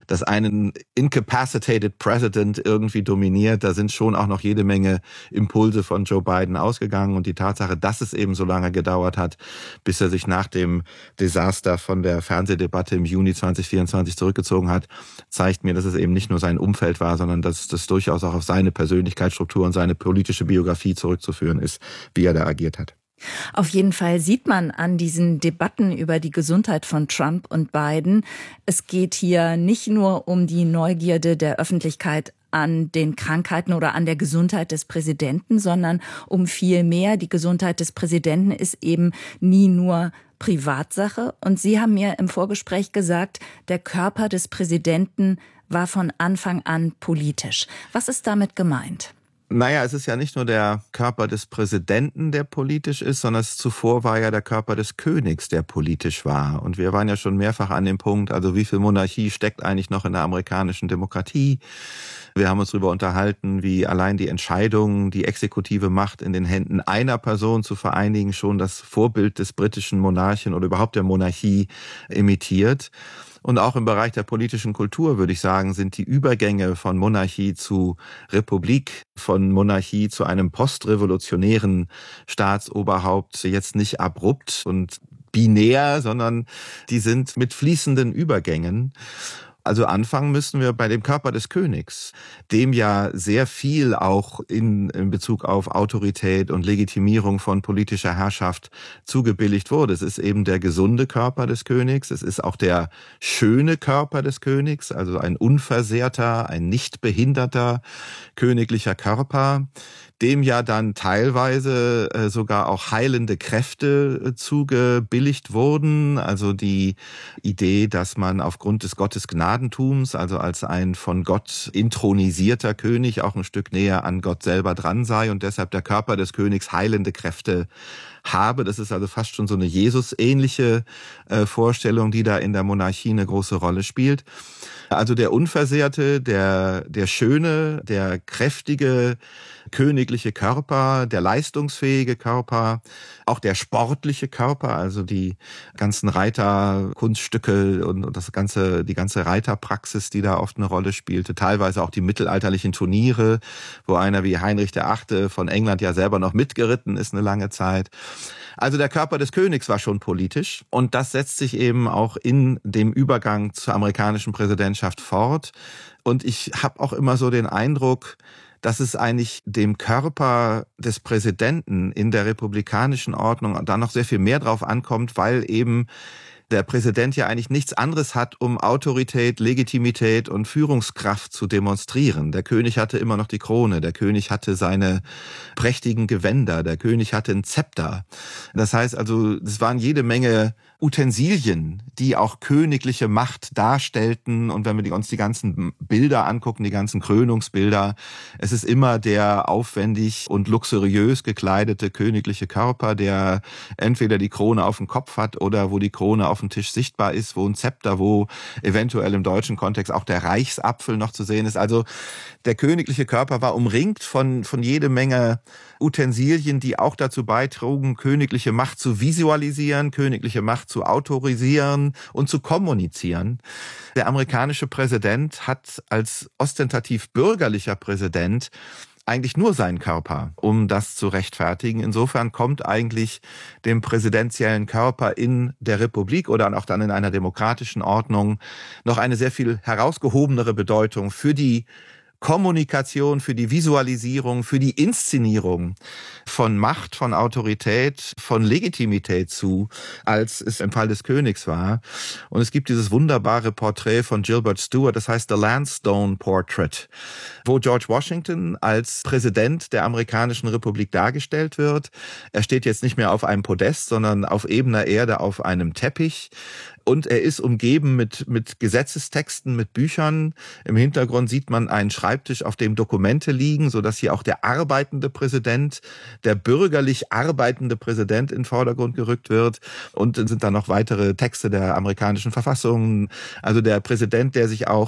dass einen incapacitated President irgendwie dominiert. Da sind schon auch noch jede Menge Impulse von Joe Biden ausgegangen. Und die Tatsache, dass es eben so lange gedauert hat, bis er sich nach dem Desaster von der Fernsehdebatte im Juni 2024 zurückgezogen hat, zeigt mir, dass es eben nicht nur sein Umfeld war, sondern dass das durchaus auch auf seine Persönlichkeitsstruktur und seine politische Biografie zurückzuführen ist, wie er da agiert hat. Auf jeden Fall sieht man an diesen Debatten über die Gesundheit von Trump und Biden, es geht hier nicht nur um die Neugierde der Öffentlichkeit an den Krankheiten oder an der Gesundheit des Präsidenten, sondern um viel mehr. Die Gesundheit des Präsidenten ist eben nie nur Privatsache. Und Sie haben mir im Vorgespräch gesagt, der Körper des Präsidenten war von Anfang an politisch. Was ist damit gemeint? Naja, es ist ja nicht nur der Körper des Präsidenten, der politisch ist, sondern zuvor war ja der Körper des Königs, der politisch war. Und wir waren ja schon mehrfach an dem Punkt, also wie viel Monarchie steckt eigentlich noch in der amerikanischen Demokratie? Wir haben uns darüber unterhalten, wie allein die Entscheidung, die exekutive Macht in den Händen einer Person zu vereinigen, schon das Vorbild des britischen Monarchen oder überhaupt der Monarchie imitiert. Und auch im Bereich der politischen Kultur, würde ich sagen, sind die Übergänge von Monarchie zu Republik, von Monarchie zu einem postrevolutionären Staatsoberhaupt jetzt nicht abrupt und binär, sondern die sind mit fließenden Übergängen. Also anfangen müssen wir bei dem Körper des Königs, dem ja sehr viel auch in Bezug auf Autorität und Legitimierung von politischer Herrschaft zugebilligt wurde. Es ist eben der gesunde Körper des Königs, es ist auch der schöne Körper des Königs, also ein unversehrter, ein nicht behinderter königlicher Körper, dem ja dann teilweise sogar auch heilende Kräfte zugebilligt wurden. Also die Idee, dass man aufgrund des Gottesgnadentums, also als ein von Gott inthronisierter König, auch ein Stück näher an Gott selber dran sei und deshalb der Körper des Königs heilende Kräfte habe. Das ist also fast schon so eine Jesus-ähnliche Vorstellung, die da in der Monarchie eine große Rolle spielt. Also der unversehrte, der schöne, der kräftige, königliche Körper, der leistungsfähige Körper, auch der sportliche Körper, also die ganzen Reiterkunststücke und die ganze Reiterpraxis, die da oft eine Rolle spielte, teilweise auch die mittelalterlichen Turniere, wo einer wie Heinrich VIII. Von England ja selber noch mitgeritten ist eine lange Zeit. Also der Körper des Königs war schon politisch und das setzt sich eben auch in dem Übergang zur amerikanischen Präsidentschaft fort. Und ich habe auch immer so den Eindruck, dass es eigentlich dem Körper des Präsidenten in der republikanischen Ordnung da noch sehr viel mehr drauf ankommt, weil eben der Präsident ja eigentlich nichts anderes hat, um Autorität, Legitimität und Führungskraft zu demonstrieren. Der König hatte immer noch die Krone, der König hatte seine prächtigen Gewänder, der König hatte ein Zepter. Das heißt also, es waren jede Menge Utensilien, die auch königliche Macht darstellten. Und wenn wir uns die ganzen Bilder angucken, die ganzen Krönungsbilder, es ist immer der aufwendig und luxuriös gekleidete königliche Körper, der entweder die Krone auf dem Kopf hat oder wo die Krone auf dem Tisch sichtbar ist, wo ein Zepter, wo eventuell im deutschen Kontext auch der Reichsapfel noch zu sehen ist. Also der königliche Körper war umringt von jede Menge Utensilien, die auch dazu beitrugen, königliche Macht zu visualisieren, königliche Macht zu autorisieren und zu kommunizieren. Der amerikanische Präsident hat als ostentativ bürgerlicher Präsident eigentlich nur seinen Körper, um das zu rechtfertigen. Insofern kommt eigentlich dem präsidentiellen Körper in der Republik oder auch dann in einer demokratischen Ordnung noch eine sehr viel herausgehobenere Bedeutung für die Kommunikation, für die Visualisierung, für die Inszenierung von Macht, von Autorität, von Legitimität zu, als es im Fall des Königs war. Und es gibt dieses wunderbare Porträt von Gilbert Stuart, das heißt The Lansdowne Portrait, wo George Washington als Präsident der amerikanischen Republik dargestellt wird. Er steht jetzt nicht mehr auf einem Podest, sondern auf ebener Erde auf einem Teppich. Und er ist umgeben mit Gesetzestexten, mit Büchern. Im Hintergrund sieht man einen Schreibtisch, auf dem Dokumente liegen, sodass hier auch der arbeitende Präsident, der bürgerlich arbeitende Präsident in den Vordergrund gerückt wird. Und dann sind da noch weitere Texte der amerikanischen Verfassung. Also der Präsident, der sich auch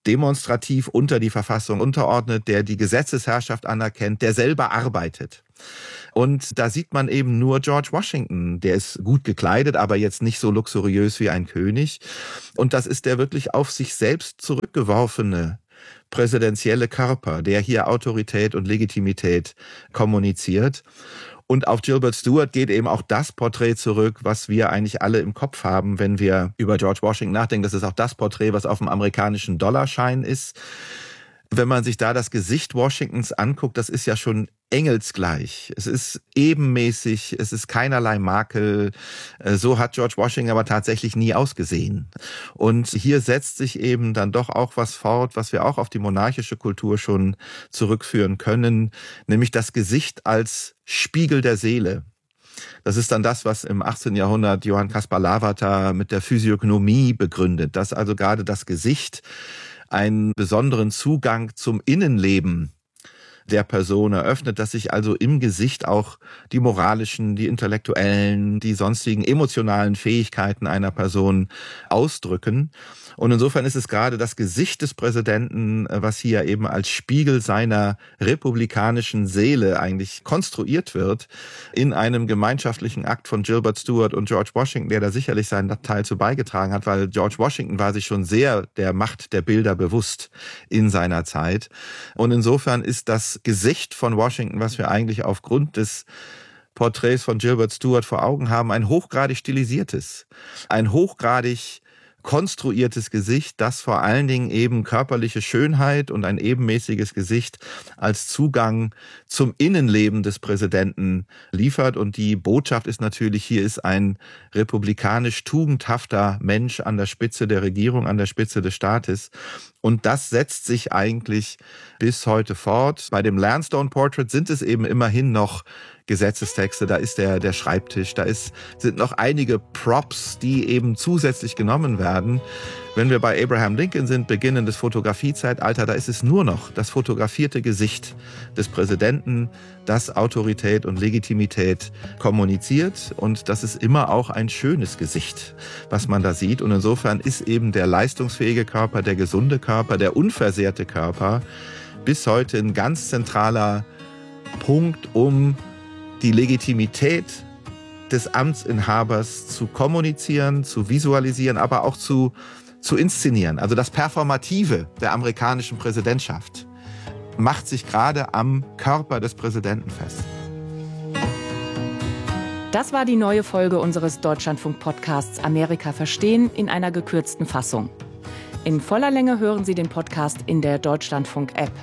demonstrativ unter die Verfassung unterordnet, der die Gesetzesherrschaft anerkennt, der selber arbeitet. Und da sieht man eben nur George Washington. Der ist gut gekleidet, aber jetzt nicht so luxuriös wie ein König. Und das ist der wirklich auf sich selbst zurückgeworfene präsidentielle Körper, der hier Autorität und Legitimität kommuniziert. Und auf Gilbert Stuart geht eben auch das Porträt zurück, was wir eigentlich alle im Kopf haben, wenn wir über George Washington nachdenken. Das ist auch das Porträt, was auf dem amerikanischen Dollarschein ist. Wenn man sich da das Gesicht Washingtons anguckt, das ist ja schon engelsgleich. Es ist ebenmäßig, es ist keinerlei Makel. So hat George Washington aber tatsächlich nie ausgesehen. Und hier setzt sich eben dann doch auch was fort, was wir auch auf die monarchische Kultur schon zurückführen können, nämlich das Gesicht als Spiegel der Seele. Das ist dann das, was im 18. Jahrhundert Johann Caspar Lavater mit der Physiognomie begründet, dass also gerade das Gesicht einen besonderen Zugang zum Innenleben der Person eröffnet, dass sich also im Gesicht auch die moralischen, die intellektuellen, die sonstigen emotionalen Fähigkeiten einer Person ausdrücken. Und insofern ist es gerade das Gesicht des Präsidenten, was hier eben als Spiegel seiner republikanischen Seele eigentlich konstruiert wird, in einem gemeinschaftlichen Akt von Gilbert Stuart und George Washington, der da sicherlich seinen Teil zu beigetragen hat, weil George Washington war sich schon sehr der Macht der Bilder bewusst in seiner Zeit. Und insofern ist das Gesicht von Washington, was wir eigentlich aufgrund des Porträts von Gilbert Stuart vor Augen haben, ein hochgradig stilisiertes, ein hochgradig konstruiertes Gesicht, das vor allen Dingen eben körperliche Schönheit und ein ebenmäßiges Gesicht als Zugang zum Innenleben des Präsidenten liefert. Und die Botschaft ist natürlich, hier ist ein republikanisch tugendhafter Mensch an der Spitze der Regierung, an der Spitze des Staates. Und das setzt sich eigentlich bis heute fort. Bei dem Lansdowne Portrait sind es eben immerhin noch Gesetzestexte, da ist der Schreibtisch, sind noch einige Props, die eben zusätzlich genommen werden. Wenn wir bei Abraham Lincoln sind, Beginn des Fotografiezeitalters, da ist es nur noch das fotografierte Gesicht des Präsidenten, das Autorität und Legitimität kommuniziert. Und das ist immer auch ein schönes Gesicht, was man da sieht. Und insofern ist eben der leistungsfähige Körper, der gesunde Körper, der unversehrte Körper bis heute ein ganz zentraler Punkt, um die Legitimität des Amtsinhabers zu kommunizieren, zu visualisieren, aber auch zu inszenieren. Also das Performative der amerikanischen Präsidentschaft macht sich gerade am Körper des Präsidenten fest. Das war die neue Folge unseres Deutschlandfunk-Podcasts Amerika verstehen in einer gekürzten Fassung. In voller Länge hören Sie den Podcast in der Deutschlandfunk-App.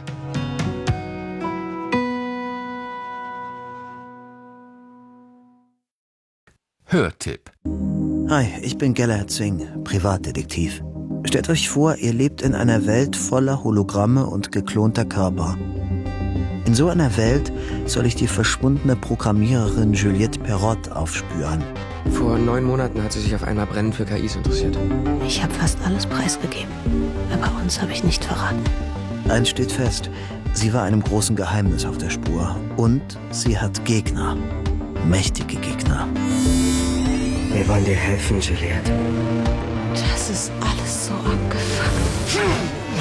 Hörtipp. Hi, ich bin Gellert Zwing, Privatdetektiv. Stellt euch vor, ihr lebt in einer Welt voller Hologramme und geklonter Körper. In so einer Welt soll ich die verschwundene Programmiererin Juliette Perrott aufspüren. Vor 9 Monaten hat sie sich auf einmal brennend für KIs interessiert. Ich habe fast alles preisgegeben, aber uns habe ich nicht verraten. Eins steht fest, sie war einem großen Geheimnis auf der Spur. Und sie hat Gegner. Mächtige Gegner. Wir wollen dir helfen, Juliette. Das ist alles so abgefuckt.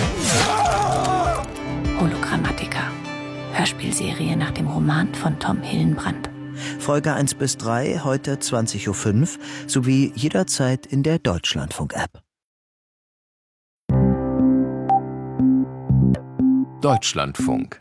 Hologrammatiker. Hörspielserie nach dem Roman von Tom Hillenbrand. Folge 1-3, heute 20.05 Uhr, sowie jederzeit in der Deutschlandfunk-App. Deutschlandfunk.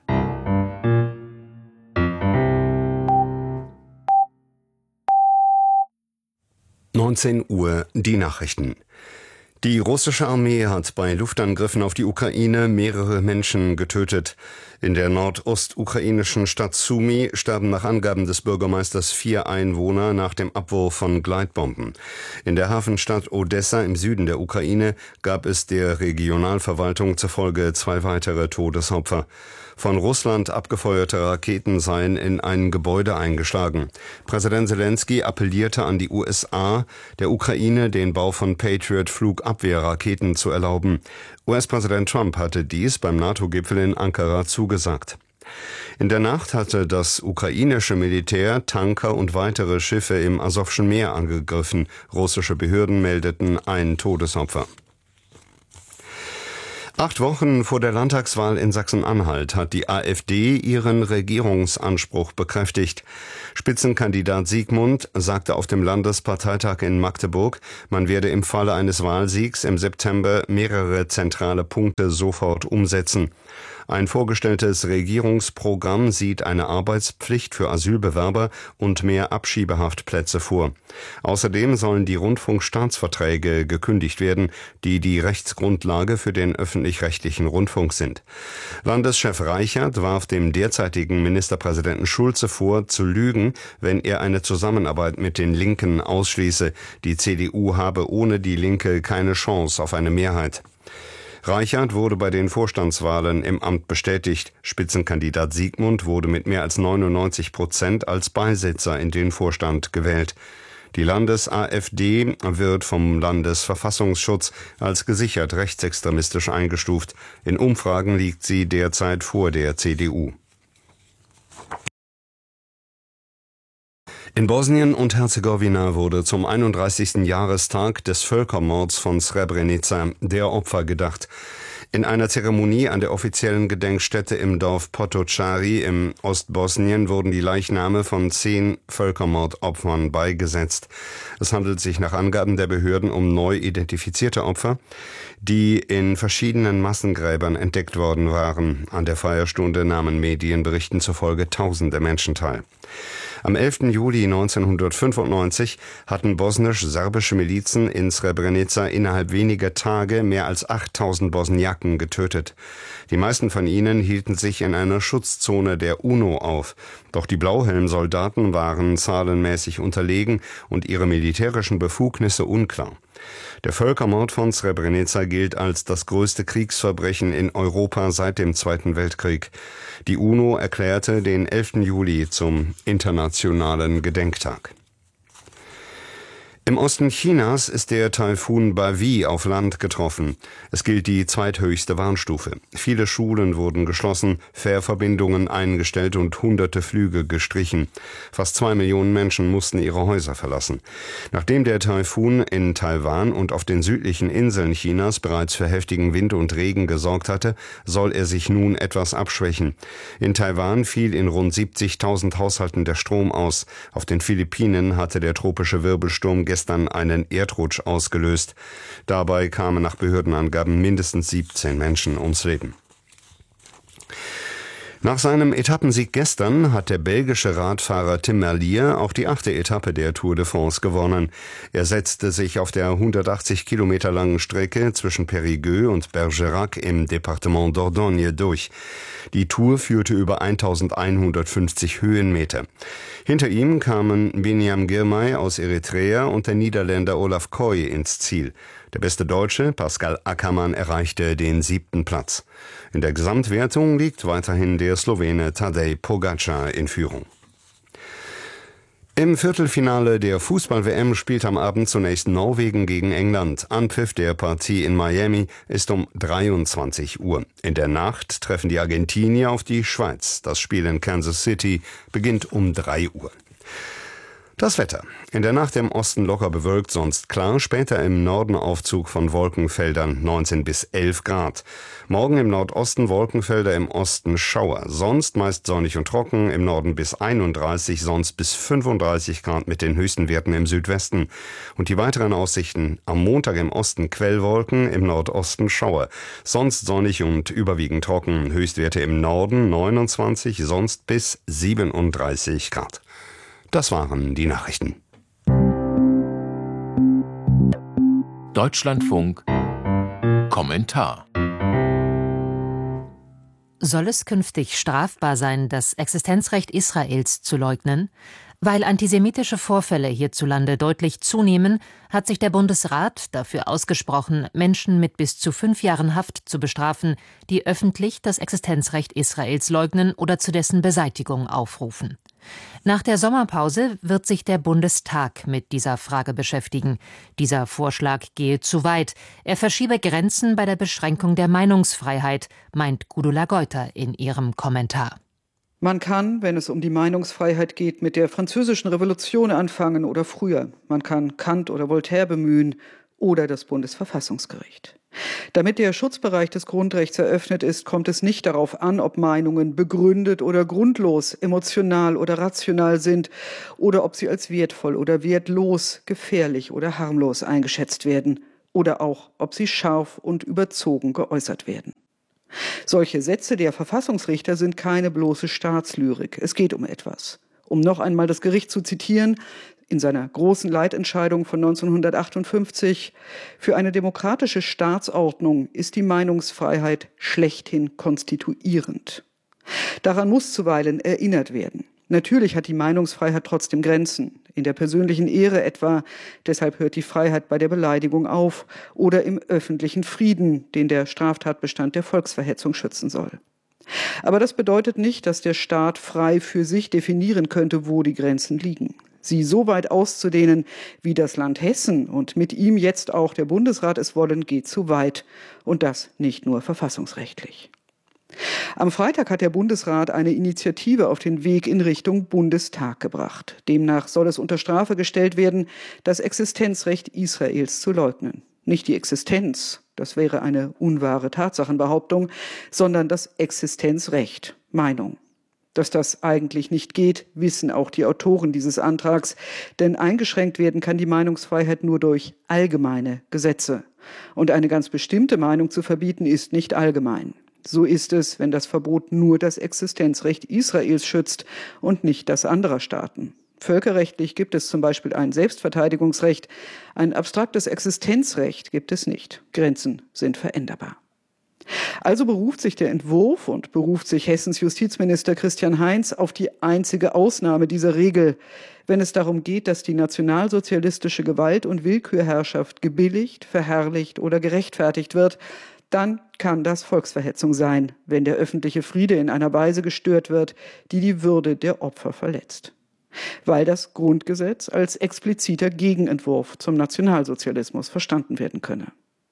Uhr die Nachrichten. Die russische Armee hat bei Luftangriffen auf die Ukraine mehrere Menschen getötet. In der nordostukrainischen Stadt Sumy sterben nach Angaben des Bürgermeisters 4 Einwohner nach dem Abwurf von Gleitbomben. In der Hafenstadt Odessa im Süden der Ukraine gab es der Regionalverwaltung zufolge 2 weitere Todesopfer. Von Russland abgefeuerte Raketen seien in ein Gebäude eingeschlagen. Präsident Zelensky appellierte an die USA, der Ukraine den Bau von Patriot-Flugabwehrraketen zu erlauben. US-Präsident Trump hatte dies beim NATO-Gipfel in Ankara zugesagt. In der Nacht hatte das ukrainische Militär Tanker und weitere Schiffe im Asowschen Meer angegriffen. Russische Behörden meldeten ein Todesopfer. 8 Wochen vor der Landtagswahl in Sachsen-Anhalt hat die AfD ihren Regierungsanspruch bekräftigt. Spitzenkandidat Siegmund sagte auf dem Landesparteitag in Magdeburg, man werde im Falle eines Wahlsiegs im September mehrere zentrale Punkte sofort umsetzen. Ein vorgestelltes Regierungsprogramm sieht eine Arbeitspflicht für Asylbewerber und mehr Abschiebehaftplätze vor. Außerdem sollen die Rundfunkstaatsverträge gekündigt werden, die die Rechtsgrundlage für den öffentlich-rechtlichen Rundfunk sind. Landeschef Reichert warf dem derzeitigen Ministerpräsidenten Schulze vor, zu lügen, wenn er eine Zusammenarbeit mit den Linken ausschließe. Die CDU habe ohne die Linke keine Chance auf eine Mehrheit. Reichert wurde bei den Vorstandswahlen im Amt bestätigt. Spitzenkandidat Siegmund wurde mit mehr als 99% als Beisitzer in den Vorstand gewählt. Die Landes-AfD wird vom Landesverfassungsschutz als gesichert rechtsextremistisch eingestuft. In Umfragen liegt sie derzeit vor der CDU. In Bosnien und Herzegowina wurde zum 31. Jahrestag des Völkermords von Srebrenica der Opfer gedacht. In einer Zeremonie an der offiziellen Gedenkstätte im Dorf Potocari im Ostbosnien wurden die Leichname von 10 Völkermordopfern beigesetzt. Es handelt sich nach Angaben der Behörden um neu identifizierte Opfer, die in verschiedenen Massengräbern entdeckt worden waren. An der Feierstunde nahmen Medienberichten zufolge Tausende Menschen teil. Am 11. Juli 1995 hatten bosnisch-serbische Milizen in Srebrenica innerhalb weniger Tage mehr als 8000 Bosniaken getötet. Die meisten von ihnen hielten sich in einer Schutzzone der UNO auf. Doch die Blauhelmsoldaten waren zahlenmäßig unterlegen und ihre militärischen Befugnisse unklar. Der Völkermord von Srebrenica gilt als das größte Kriegsverbrechen in Europa seit dem Zweiten Weltkrieg. Die UNO erklärte den 11. Juli zum internationalen Gedenktag. Im Osten Chinas ist der Taifun Bavi auf Land getroffen. Es gilt die zweithöchste Warnstufe. Viele Schulen wurden geschlossen, Fährverbindungen eingestellt und hunderte Flüge gestrichen. Fast 2 Millionen Menschen mussten ihre Häuser verlassen. Nachdem der Taifun in Taiwan und auf den südlichen Inseln Chinas bereits für heftigen Wind und Regen gesorgt hatte, soll er sich nun etwas abschwächen. In Taiwan fiel in rund 70.000 Haushalten der Strom aus. Auf den Philippinen hatte der tropische Wirbelsturm gestern einen Erdrutsch ausgelöst. Dabei kamen nach Behördenangaben mindestens 17 Menschen ums Leben. Nach seinem Etappensieg gestern hat der belgische Radfahrer Tim Merlier auch die 8. Etappe der Tour de France gewonnen. Er setzte sich auf der 180 Kilometer langen Strecke zwischen Périgueux und Bergerac im Departement Dordogne durch. Die Tour führte über 1150 Höhenmeter. Hinter ihm kamen Binyam Girmay aus Eritrea und der Niederländer Olaf Koy ins Ziel. Der beste Deutsche, Pascal Ackermann, erreichte den 7. Platz. In der Gesamtwertung liegt weiterhin der Slowene Tadej Pogačar in Führung. Im Viertelfinale der Fußball-WM spielt am Abend zunächst Norwegen gegen England. Anpfiff der Partie in Miami ist um 23 Uhr. In der Nacht treffen die Argentinier auf die Schweiz. Das Spiel in Kansas City beginnt um 3 Uhr. Das Wetter. In der Nacht im Osten locker bewölkt, sonst klar. Später im Norden Aufzug von Wolkenfeldern, 19 bis 11 Grad. Morgen im Nordosten Wolkenfelder, im Osten Schauer. Sonst meist sonnig und trocken, im Norden bis 31, sonst bis 35 Grad mit den höchsten Werten im Südwesten. Und die weiteren Aussichten: am Montag im Osten Quellwolken, im Nordosten Schauer. Sonst sonnig und überwiegend trocken. Höchstwerte im Norden 29, sonst bis 37 Grad. Das waren die Nachrichten. Deutschlandfunk Kommentar. Soll es künftig strafbar sein, das Existenzrecht Israels zu leugnen? Weil antisemitische Vorfälle hierzulande deutlich zunehmen, hat sich der Bundesrat dafür ausgesprochen, Menschen mit bis zu 5 Jahren Haft zu bestrafen, die öffentlich das Existenzrecht Israels leugnen oder zu dessen Beseitigung aufrufen. Nach der Sommerpause wird sich der Bundestag mit dieser Frage beschäftigen. Dieser Vorschlag gehe zu weit. Er verschiebe Grenzen bei der Beschränkung der Meinungsfreiheit, meint Gudula Geuter in ihrem Kommentar. Man kann, wenn es um die Meinungsfreiheit geht, mit der Französischen Revolution anfangen oder früher. Man kann Kant oder Voltaire bemühen oder das Bundesverfassungsgericht. Damit der Schutzbereich des Grundrechts eröffnet ist, kommt es nicht darauf an, ob Meinungen begründet oder grundlos, emotional oder rational sind oder ob sie als wertvoll oder wertlos, gefährlich oder harmlos eingeschätzt werden oder auch, ob sie scharf und überzogen geäußert werden. Solche Sätze der Verfassungsrichter sind keine bloße Staatslyrik. Es geht um etwas. Um noch einmal das Gericht zu zitieren, in seiner großen Leitentscheidung von 1958: Für eine demokratische Staatsordnung ist die Meinungsfreiheit schlechthin konstituierend. Daran muss zuweilen erinnert werden. Natürlich hat die Meinungsfreiheit trotzdem Grenzen. In der persönlichen Ehre etwa, deshalb hört die Freiheit bei der Beleidigung auf, oder im öffentlichen Frieden, den der Straftatbestand der Volksverhetzung schützen soll. Aber das bedeutet nicht, dass der Staat frei für sich definieren könnte, wo die Grenzen liegen. Sie so weit auszudehnen, wie das Land Hessen und mit ihm jetzt auch der Bundesrat es wollen, geht zu weit. Und das nicht nur verfassungsrechtlich. Am Freitag hat der Bundesrat eine Initiative auf den Weg in Richtung Bundestag gebracht. Demnach soll es unter Strafe gestellt werden, das Existenzrecht Israels zu leugnen. Nicht die Existenz, das wäre eine unwahre Tatsachenbehauptung, sondern das Existenzrecht, Meinung. Dass das eigentlich nicht geht, wissen auch die Autoren dieses Antrags, denn eingeschränkt werden kann die Meinungsfreiheit nur durch allgemeine Gesetze. Und eine ganz bestimmte Meinung zu verbieten ist nicht allgemein. So ist es, wenn das Verbot nur das Existenzrecht Israels schützt und nicht das anderer Staaten. Völkerrechtlich gibt es zum Beispiel ein Selbstverteidigungsrecht, ein abstraktes Existenzrecht gibt es nicht. Grenzen sind veränderbar. Also beruft sich der Entwurf und beruft sich Hessens Justizminister Christian Heinz auf die einzige Ausnahme dieser Regel, wenn es darum geht, dass die nationalsozialistische Gewalt- und Willkürherrschaft gebilligt, verherrlicht oder gerechtfertigt wird, dann kann das Volksverhetzung sein, wenn der öffentliche Friede in einer Weise gestört wird, die die Würde der Opfer verletzt. Weil das Grundgesetz als expliziter Gegenentwurf zum Nationalsozialismus verstanden werden könne.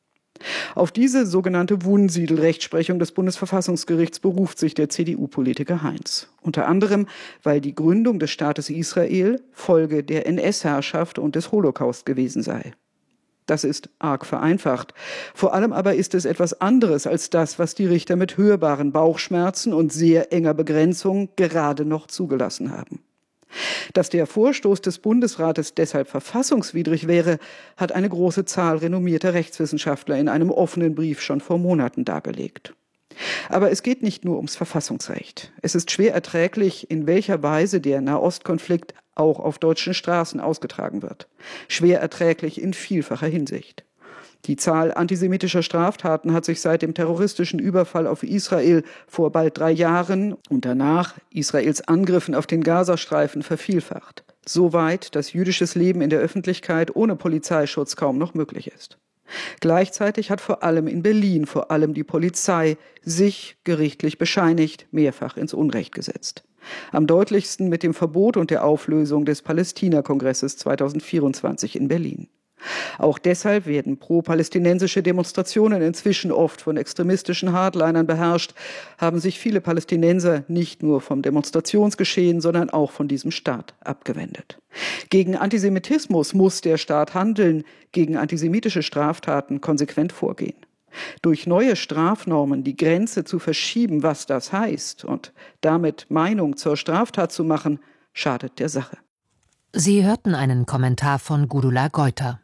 Auf diese sogenannte Wunsiedel-Rechtsprechung des Bundesverfassungsgerichts beruft sich der CDU-Politiker Heinz. Unter anderem, weil die Gründung des Staates Israel Folge der NS-Herrschaft und des Holocaust gewesen sei. Das ist arg vereinfacht. Vor allem aber ist es etwas anderes als das, was die Richter mit hörbaren Bauchschmerzen und sehr enger Begrenzung gerade noch zugelassen haben. Dass der Vorstoß des Bundesrates deshalb verfassungswidrig wäre, hat eine große Zahl renommierter Rechtswissenschaftler in einem offenen Brief schon vor Monaten dargelegt. Aber es geht nicht nur ums Verfassungsrecht. Es ist schwer erträglich, in welcher Weise der Nahostkonflikt auch auf deutschen Straßen ausgetragen wird. Schwer erträglich in vielfacher Hinsicht. Die Zahl antisemitischer Straftaten hat sich seit dem terroristischen Überfall auf Israel vor bald 3 Jahren und danach Israels Angriffen auf den Gazastreifen vervielfacht. So weit, dass jüdisches Leben in der Öffentlichkeit ohne Polizeischutz kaum noch möglich ist. Gleichzeitig hat vor allem in Berlin die Polizei sich gerichtlich bescheinigt, mehrfach ins Unrecht gesetzt. Am deutlichsten mit dem Verbot und der Auflösung des Palästina-Kongresses 2024 in Berlin. Auch deshalb werden pro-palästinensische Demonstrationen inzwischen oft von extremistischen Hardlinern beherrscht, haben sich viele Palästinenser nicht nur vom Demonstrationsgeschehen, sondern auch von diesem Staat abgewendet. Gegen Antisemitismus muss der Staat handeln, gegen antisemitische Straftaten konsequent vorgehen. Durch neue Strafnormen die Grenze zu verschieben, was das heißt, und damit Meinung zur Straftat zu machen, schadet der Sache. Sie hörten einen Kommentar von Gudula Geuter.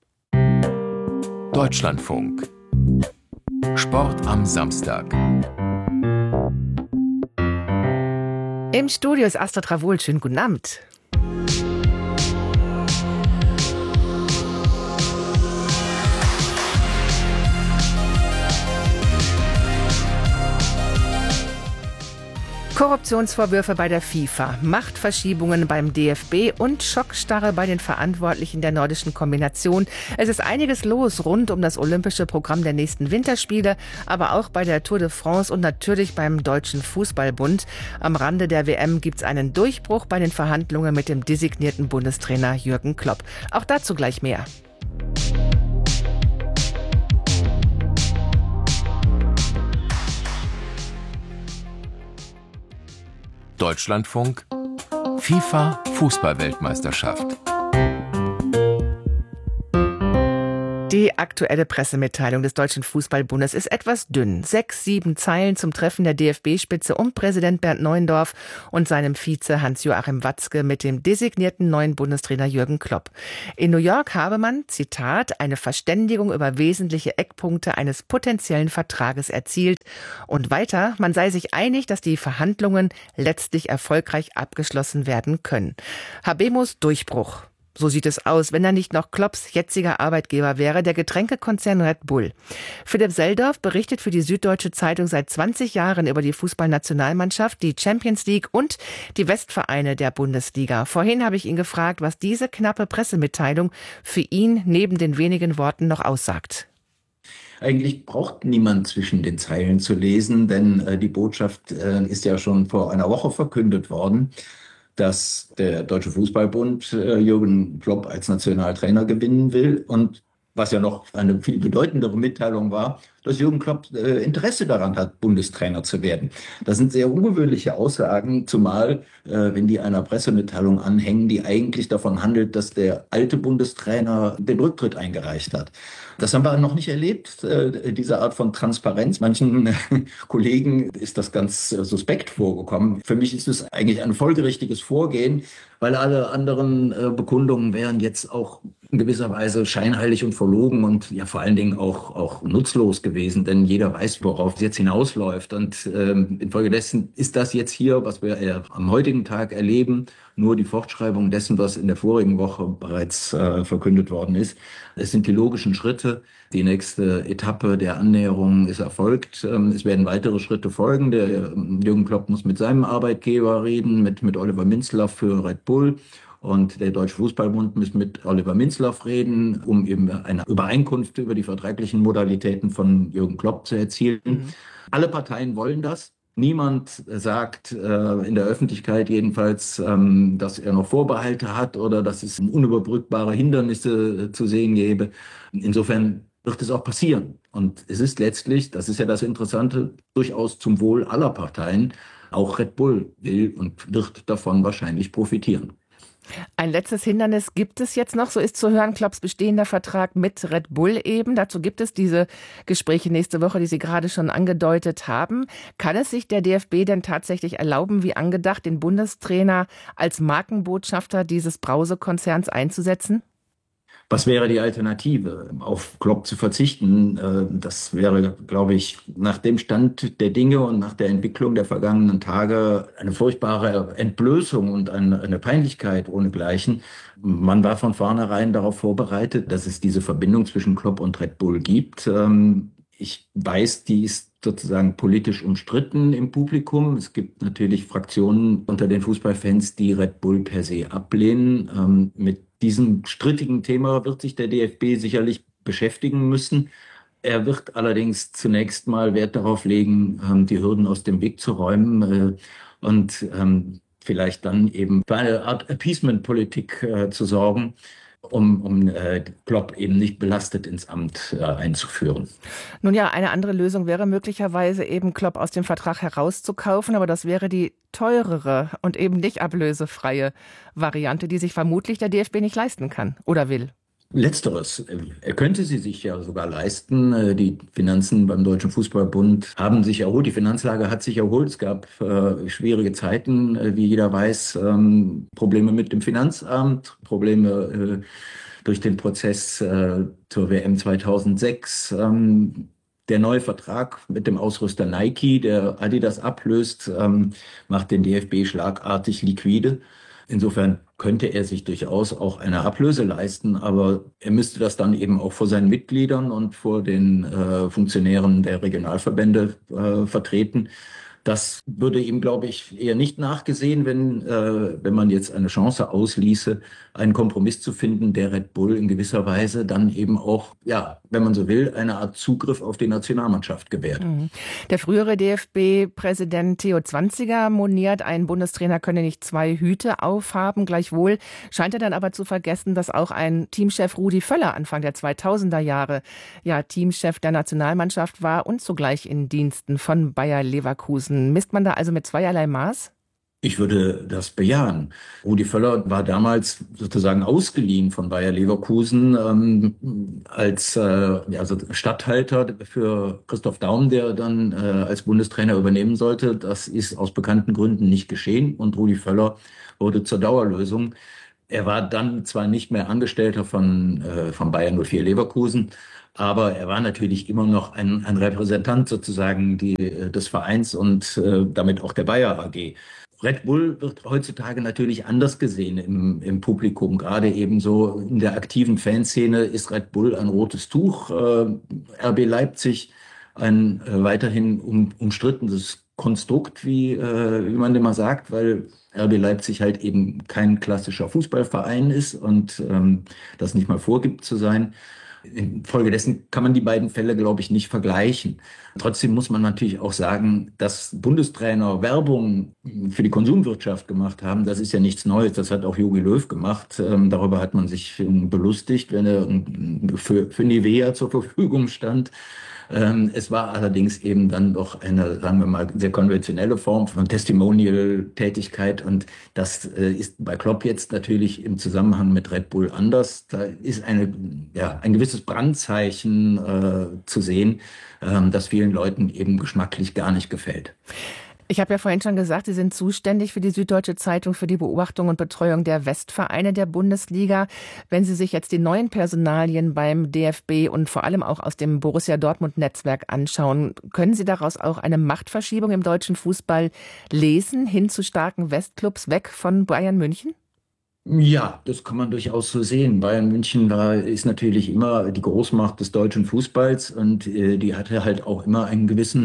Deutschlandfunk. Sport am Samstag. Im Studio ist Astrid Travol. Schönen guten Abend. Korruptionsvorwürfe bei der FIFA, Machtverschiebungen beim DFB und Schockstarre bei den Verantwortlichen der nordischen Kombination. Es ist einiges los rund um das olympische Programm der nächsten Winterspiele, aber auch bei der Tour de France und natürlich beim Deutschen Fußballbund. Am Rande der WM gibt's einen Durchbruch bei den Verhandlungen mit dem designierten Bundestrainer Jürgen Klopp. Auch dazu gleich mehr. Deutschlandfunk. FIFA-Fußball-Weltmeisterschaft. Die aktuelle Pressemitteilung des Deutschen Fußballbundes ist etwas dünn. 6, 7 Zeilen zum Treffen der DFB-Spitze um Präsident Bernd Neuendorf und seinem Vize Hans-Joachim Watzke mit dem designierten neuen Bundestrainer Jürgen Klopp. In New York habe man, Zitat, eine Verständigung über wesentliche Eckpunkte eines potenziellen Vertrages erzielt. Und weiter, man sei sich einig, dass die Verhandlungen letztlich erfolgreich abgeschlossen werden können. Habemos Durchbruch. So sieht es aus, wenn er nicht noch Klopps jetziger Arbeitgeber wäre, der Getränkekonzern Red Bull. Philipp Seldorf berichtet für die Süddeutsche Zeitung seit 20 Jahren über die Fußballnationalmannschaft, die Champions League und die Westvereine der Bundesliga. Vorhin habe ich ihn gefragt, was diese knappe Pressemitteilung für ihn neben den wenigen Worten noch aussagt. Eigentlich braucht niemand zwischen den Zeilen zu lesen, denn die Botschaft ist ja schon vor einer Woche verkündet worden, dass der Deutsche Fußballbund Jürgen Klopp als Nationaltrainer gewinnen will. Und was ja noch eine viel bedeutendere Mitteilung war, dass Jürgen Klopp Interesse daran hat, Bundestrainer zu werden. Das sind sehr ungewöhnliche Aussagen, zumal wenn die einer Pressemitteilung anhängen, die eigentlich davon handelt, dass der alte Bundestrainer den Rücktritt eingereicht hat. Das haben wir noch nicht erlebt, diese Art von Transparenz. Manchen Kollegen ist das ganz suspekt vorgekommen. Für mich ist es eigentlich ein folgerichtiges Vorgehen, weil alle anderen Bekundungen wären jetzt auch in gewisser Weise scheinheilig und verlogen und ja vor allen Dingen auch nutzlos gewesen, denn jeder weiß, worauf es jetzt hinausläuft. Und infolgedessen ist das jetzt hier, was wir am heutigen Tag erleben, nur die Fortschreibung dessen, was in der vorigen Woche bereits verkündet worden ist. Es sind die logischen Schritte. Die nächste Etappe der Annäherung ist erfolgt. Es werden weitere Schritte folgen. Der Jürgen Klopp muss mit seinem Arbeitgeber reden, mit Oliver Minzlaff für Red Bull. Und der Deutsche Fußballbund muss mit Oliver Minzlaff reden, um eben eine Übereinkunft über die vertraglichen Modalitäten von Jürgen Klopp zu erzielen. Alle Parteien wollen das. Niemand sagt in der Öffentlichkeit jedenfalls, dass er noch Vorbehalte hat oder dass es unüberbrückbare Hindernisse zu sehen gäbe. Insofern wird es auch passieren. Und es ist letztlich, das ist ja das Interessante, durchaus zum Wohl aller Parteien. Auch Red Bull will und wird davon wahrscheinlich profitieren. Ein letztes Hindernis gibt es jetzt noch, so ist zu hören, Klopps bestehender Vertrag mit Red Bull eben. Dazu gibt es diese Gespräche nächste Woche, die Sie gerade schon angedeutet haben. Kann es sich der DFB denn tatsächlich erlauben, wie angedacht, den Bundestrainer als Markenbotschafter dieses Brausekonzerns einzusetzen? Was wäre die Alternative? Auf Klopp zu verzichten, das wäre, glaube ich, nach dem Stand der Dinge und nach der Entwicklung der vergangenen Tage eine furchtbare Entblößung und eine Peinlichkeit ohnegleichen. Man war von vornherein darauf vorbereitet, dass es diese Verbindung zwischen Klopp und Red Bull gibt. Ich weiß, die ist sozusagen politisch umstritten im Publikum. Es gibt natürlich Fraktionen unter den Fußballfans, die Red Bull per se ablehnen. Mit diesem strittigen Thema wird sich der DFB sicherlich beschäftigen müssen. Er wird allerdings zunächst mal Wert darauf legen, die Hürden aus dem Weg zu räumen und vielleicht dann eben für eine Art Appeasement-Politik zu sorgen, um Klopp eben nicht belastet ins Amt einzuführen. Nun ja, eine andere Lösung wäre möglicherweise eben Klopp aus dem Vertrag herauszukaufen, aber das wäre die teurere und eben nicht ablösefreie Variante, die sich vermutlich der DFB nicht leisten kann oder will. Letzteres. Er könnte sie sich ja sogar leisten. Die Finanzen beim Deutschen Fußballbund haben sich erholt. Die Finanzlage hat sich erholt. Es gab schwierige Zeiten, wie jeder weiß. Probleme mit dem Finanzamt, Probleme durch den Prozess zur WM 2006. Der neue Vertrag mit dem Ausrüster Nike, der Adidas ablöst, macht den DFB schlagartig liquide. Insofern könnte er sich durchaus auch eine Ablöse leisten, aber er müsste das dann eben auch vor seinen Mitgliedern und vor den Funktionären der Regionalverbände vertreten. Das würde ihm, glaube ich, eher nicht nachgesehen, wenn man jetzt eine Chance ausließe, einen Kompromiss zu finden, der Red Bull in gewisser Weise dann eben auch, ja, wenn man so will, eine Art Zugriff auf die Nationalmannschaft gewährt. Der frühere DFB-Präsident Theo Zwanziger moniert, ein Bundestrainer könne nicht zwei Hüte aufhaben. Gleichwohl scheint er dann aber zu vergessen, dass auch ein Teamchef Rudi Völler Anfang der 2000er Jahre ja Teamchef der Nationalmannschaft war und zugleich in Diensten von Bayer Leverkusen. Misst man da also mit zweierlei Maß? Ich würde das bejahen. Rudi Völler war damals sozusagen ausgeliehen von Bayer Leverkusen als also Statthalter für Christoph Daum, der dann als Bundestrainer übernehmen sollte. Das ist aus bekannten Gründen nicht geschehen und Rudi Völler wurde zur Dauerlösung. Er war dann zwar nicht mehr Angestellter von Bayer 04 Leverkusen, aber er war natürlich immer noch ein Repräsentant sozusagen des Vereins und damit auch der Bayer AG. Red Bull wird heutzutage natürlich anders gesehen im Publikum. Gerade ebenso in der aktiven Fanszene ist Red Bull ein rotes Tuch. RB Leipzig ein weiterhin umstrittenes Konstrukt, wie man immer sagt, weil RB Leipzig halt eben kein klassischer Fußballverein ist und das nicht mal vorgibt zu sein. Infolgedessen kann man die beiden Fälle, glaube ich, nicht vergleichen. Trotzdem muss man natürlich auch sagen, dass Bundestrainer Werbung für die Konsumwirtschaft gemacht haben. Das ist ja nichts Neues. Das hat auch Jogi Löw gemacht. Darüber hat man sich belustigt, wenn er für Nivea zur Verfügung stand. Es war allerdings eben dann doch eine, sagen wir mal, sehr konventionelle Form von Testimonial-Tätigkeit und das ist bei Klopp jetzt natürlich im Zusammenhang mit Red Bull anders. Da ist ein gewisses Brandzeichen zu sehen, das vielen Leuten eben geschmacklich gar nicht gefällt. Ich habe ja vorhin schon gesagt, Sie sind zuständig für die Süddeutsche Zeitung für die Beobachtung und Betreuung der Westvereine der Bundesliga. Wenn Sie sich jetzt die neuen Personalien beim DFB und vor allem auch aus dem Borussia Dortmund-Netzwerk anschauen, können Sie daraus auch eine Machtverschiebung im deutschen Fußball lesen, hin zu starken Westclubs, weg von Bayern München? Ja, das kann man durchaus so sehen. Bayern München ist natürlich immer die Großmacht des deutschen Fußballs und die hatte halt auch immer einen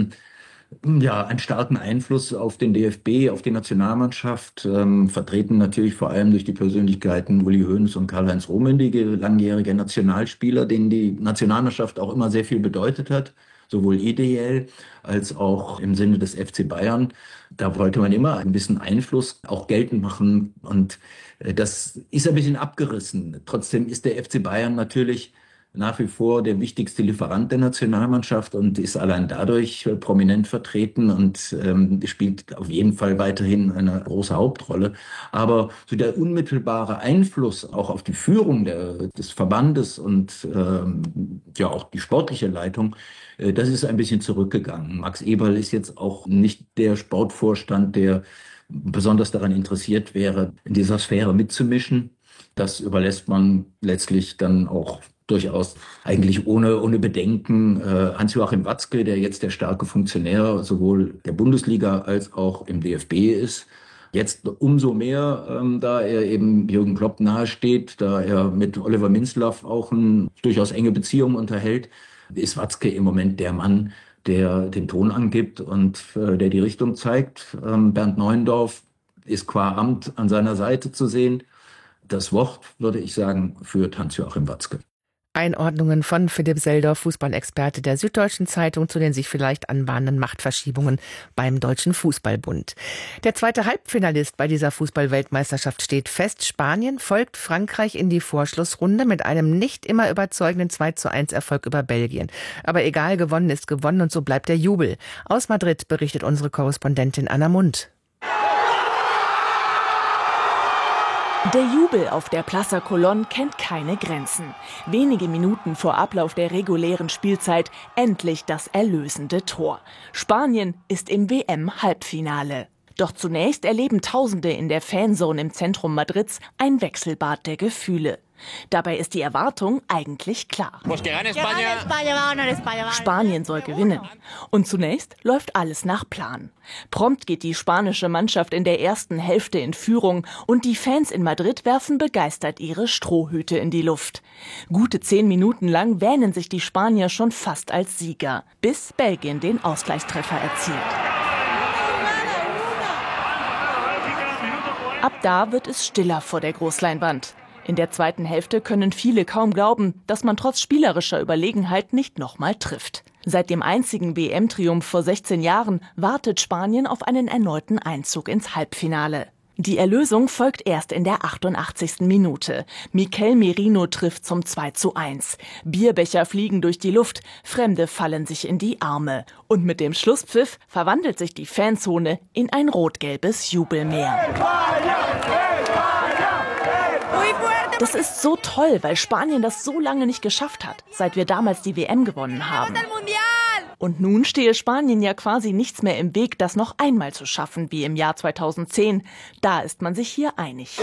starken Einfluss auf den DFB, auf die Nationalmannschaft, vertreten natürlich vor allem durch die Persönlichkeiten Uli Hoeneß und Karl-Heinz Rummenigge, langjährige Nationalspieler, denen die Nationalmannschaft auch immer sehr viel bedeutet hat, sowohl ideell als auch im Sinne des FC Bayern. Da wollte man immer ein bisschen Einfluss auch geltend machen und das ist ein bisschen abgerissen. Trotzdem ist der FC Bayern natürlich nach wie vor der wichtigste Lieferant der Nationalmannschaft und ist allein dadurch prominent vertreten und spielt auf jeden Fall weiterhin eine große Hauptrolle. Aber so der unmittelbare Einfluss auch auf die Führung des Verbandes und auch die sportliche Leitung, das ist ein bisschen zurückgegangen. Max Eberl ist jetzt auch nicht der Sportvorstand, der besonders daran interessiert wäre, in dieser Sphäre mitzumischen. Das überlässt man letztlich dann auch durchaus eigentlich ohne Bedenken Hans-Joachim Watzke, der jetzt der starke Funktionär sowohl der Bundesliga als auch im DFB ist. Jetzt umso mehr, da er eben Jürgen Klopp nahesteht, da er mit Oliver Minzlaff auch eine durchaus enge Beziehung unterhält, ist Watzke im Moment der Mann, der den Ton angibt und der die Richtung zeigt. Bernd Neuendorf ist qua Amt an seiner Seite zu sehen. Das Wort, würde ich sagen, führt Hans-Joachim Watzke. Einordnungen von Philipp Seldorf, Fußballexperte der Süddeutschen Zeitung, zu den sich vielleicht anbahnenden Machtverschiebungen beim Deutschen Fußballbund. Der zweite Halbfinalist bei dieser Fußball-Weltmeisterschaft steht fest. Spanien folgt Frankreich in die Vorschlussrunde mit einem nicht immer überzeugenden 2:1 Erfolg über Belgien. Aber egal, gewonnen ist gewonnen und so bleibt der Jubel. Aus Madrid berichtet unsere Korrespondentin Anna Mundt. Der Jubel auf der Plaza Colón kennt keine Grenzen. Wenige Minuten vor Ablauf der regulären Spielzeit endlich das erlösende Tor. Spanien ist im WM-Halbfinale. Doch zunächst erleben Tausende in der Fanzone im Zentrum Madrids ein Wechselbad der Gefühle. Dabei ist die Erwartung eigentlich klar. Spanien soll gewinnen. Und zunächst läuft alles nach Plan. Prompt geht die spanische Mannschaft in der ersten Hälfte in Führung und die Fans in Madrid werfen begeistert ihre Strohhüte in die Luft. Gute 10 Minuten lang wähnen sich die Spanier schon fast als Sieger, bis Belgien den Ausgleichstreffer erzielt. Ab da wird es stiller vor der Großleinwand. In der zweiten Hälfte können viele kaum glauben, dass man trotz spielerischer Überlegenheit nicht nochmal trifft. Seit dem einzigen WM-Triumph vor 16 Jahren wartet Spanien auf einen erneuten Einzug ins Halbfinale. Die Erlösung folgt erst in der 88. Minute. Mikel Merino trifft zum 2:1. Bierbecher fliegen durch die Luft, Fremde fallen sich in die Arme. Und mit dem Schlusspfiff verwandelt sich die Fanzone in ein rot-gelbes Jubelmeer. Das ist so toll, weil Spanien das so lange nicht geschafft hat, seit wir damals die WM gewonnen haben. Und nun stehe Spanien ja quasi nichts mehr im Weg, das noch einmal zu schaffen, wie im Jahr 2010. Da ist man sich hier einig.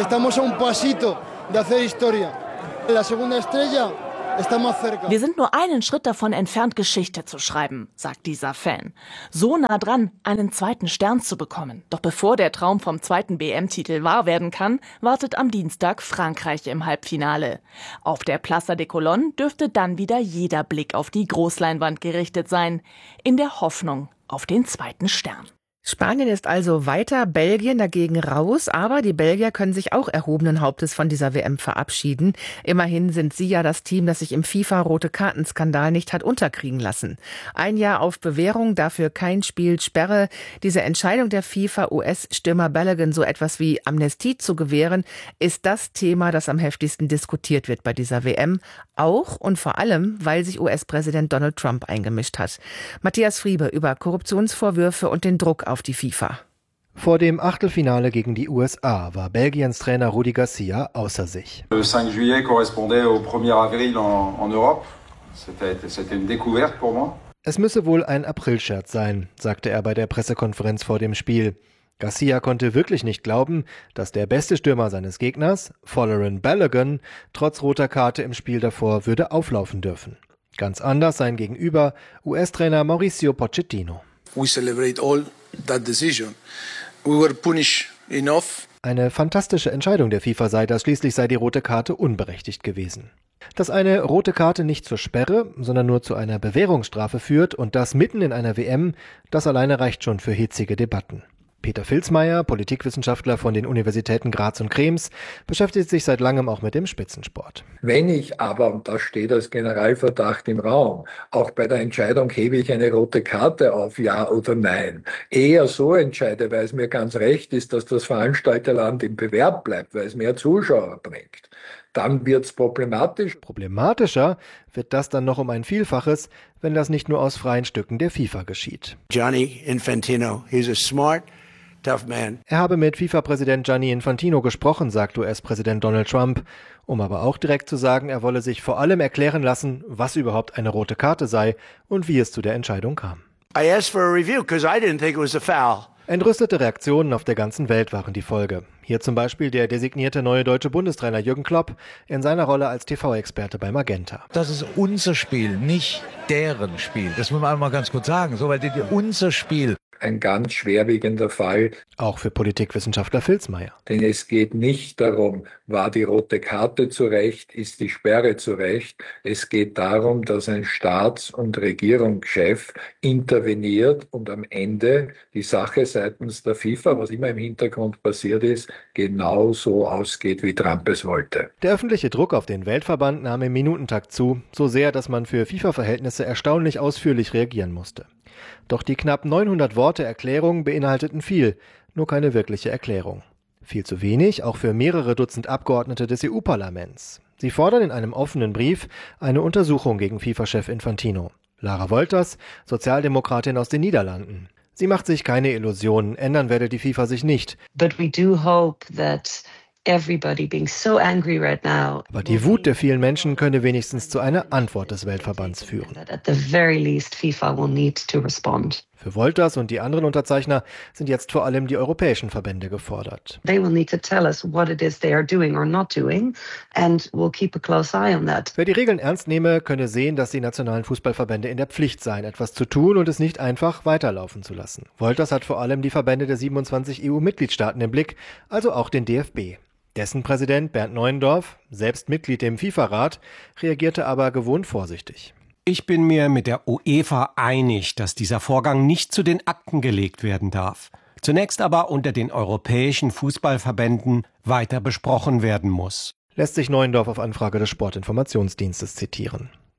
Wir sind nur einen Schritt davon entfernt, Geschichte zu schreiben, sagt dieser Fan. So nah dran, einen zweiten Stern zu bekommen. Doch bevor der Traum vom zweiten WM-Titel wahr werden kann, wartet am Dienstag Frankreich im Halbfinale. Auf der Plaza de Colón dürfte dann wieder jeder Blick auf die Großleinwand gerichtet sein, in der Hoffnung auf den zweiten Stern. Spanien ist also weiter, Belgien dagegen raus, aber die Belgier können sich auch erhobenen Hauptes von dieser WM verabschieden. Immerhin sind sie ja das Team, das sich im FIFA-Rote-Karten-Skandal nicht hat unterkriegen lassen. 1 Jahr auf Bewährung, dafür kein Spiel, Sperre. Diese Entscheidung der FIFA, US-Stürmer Balogun so etwas wie Amnestie zu gewähren, ist das Thema, das am heftigsten diskutiert wird bei dieser WM. Auch und vor allem, weil sich US-Präsident Donald Trump eingemischt hat. Matthias Friebe über Korruptionsvorwürfe und den Druck auf die FIFA. Vor dem Achtelfinale gegen die USA war Belgiens Trainer Rudi Garcia außer sich. Le 5 juillet correspondait au 1er avril en Europe. C'était une découverte pour moi. Es müsse wohl ein Aprilscherz sein, sagte er bei der Pressekonferenz vor dem Spiel. Garcia konnte wirklich nicht glauben, dass der beste Stürmer seines Gegners, Folarin Balogun, trotz roter Karte im Spiel davor würde auflaufen dürfen. Ganz anders sein Gegenüber, US-Trainer Mauricio Pochettino. We celebrate all that decision. We were punished enough. Eine fantastische Entscheidung der FIFA sei das, schließlich sei die rote Karte unberechtigt gewesen. Dass eine rote Karte nicht zur Sperre, sondern nur zu einer Bewährungsstrafe führt und das mitten in einer WM, das alleine reicht schon für hitzige Debatten. Peter Filzmeier, Politikwissenschaftler von den Universitäten Graz und Krems, beschäftigt sich seit langem auch mit dem Spitzensport. Wenn ich aber, und das steht als Generalverdacht im Raum, auch bei der Entscheidung, hebe ich eine rote Karte auf, ja oder nein, eher so entscheide, weil es mir ganz recht ist, dass das Veranstalterland im Bewerb bleibt, weil es mehr Zuschauer bringt, dann wird's problematisch. Problematischer wird das dann noch um ein Vielfaches, wenn das nicht nur aus freien Stücken der FIFA geschieht. Gianni Infantino, he's a smart, tough man. Er habe mit FIFA-Präsident Gianni Infantino gesprochen, sagt US-Präsident Donald Trump, um aber auch direkt zu sagen, er wolle sich vor allem erklären lassen, was überhaupt eine rote Karte sei und wie es zu der Entscheidung kam. I asked for a review because I didn't think it was a foul. Entrüstete Reaktionen auf der ganzen Welt waren die Folge. Hier zum Beispiel der designierte neue deutsche Bundestrainer Jürgen Klopp in seiner Rolle als TV-Experte bei Magenta. Das ist unser Spiel, nicht deren Spiel. Das muss man einmal ganz kurz sagen, so, weil unser Spiel. Ein ganz schwerwiegender Fall. Auch für Politikwissenschaftler Filzmeier. Denn es geht nicht darum, war die rote Karte zu Recht, ist die Sperre zu Recht. Es geht darum, dass ein Staats- und Regierungschef interveniert und am Ende die Sache seitens der FIFA, was immer im Hintergrund passiert ist, genau so ausgeht, wie Trump es wollte. Der öffentliche Druck auf den Weltverband nahm im Minutentakt zu, so sehr, dass man für FIFA-Verhältnisse erstaunlich ausführlich reagieren musste. Doch die knapp 900 Worte Erklärung beinhalteten viel, nur keine wirkliche Erklärung. Viel zu wenig, auch für mehrere Dutzend Abgeordnete des EU-Parlaments. Sie fordern in einem offenen Brief eine Untersuchung gegen FIFA-Chef Infantino. Lara Wolters, Sozialdemokratin aus den Niederlanden. Sie macht sich keine Illusionen, ändern werde die FIFA sich nicht. But we do hope that everybody being so angry right now. Aber die Wut der vielen Menschen könne wenigstens zu einer Antwort des Weltverbands führen. At the very least, FIFA will need to respond. Für Wolters und die anderen Unterzeichner sind jetzt vor allem die europäischen Verbände gefordert. They will need to tell us what it is they are doing or not doing, and we'll keep a close eye on that. Wer die Regeln ernst nehme, könne sehen, dass die nationalen Fußballverbände in der Pflicht seien, etwas zu tun und es nicht einfach weiterlaufen zu lassen. Wolters hat vor allem die Verbände der 27 EU-Mitgliedstaaten im Blick, also auch den DFB. Dessen Präsident Bernd Neuendorf, selbst Mitglied im FIFA-Rat, reagierte aber gewohnt vorsichtig. Ich bin mir mit der UEFA einig, dass dieser Vorgang nicht zu den Akten gelegt werden darf. Zunächst aber unter den europäischen Fußballverbänden weiter besprochen werden muss. Lässt sich Neuendorf auf Anfrage des Sportinformationsdienstes zitieren.